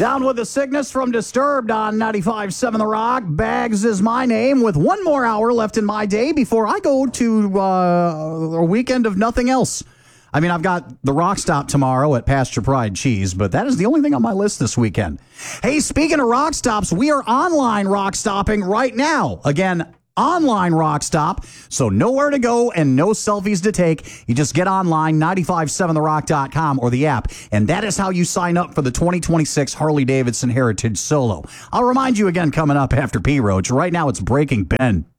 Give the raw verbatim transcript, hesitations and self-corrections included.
Down with the sickness from Disturbed on ninety-five point seven The Rock. Bags is my name with one more hour left in my day before I go to uh, a weekend of nothing else. I mean, I've got the Rock Stop tomorrow at Pasture Pride Cheese, but that is the only thing on my list this weekend. Hey, speaking of Rock Stops, we are online Rock Stopping right now. Again, online Rock Stop, so nowhere to go and no selfies to take. You just get online, nine five seven the rock dot com or the app, and that is how you sign up for the twenty twenty-six Harley-Davidson Heritage Solo. I'll remind you again coming up after P. Roach. Right now, it's Breaking Ben.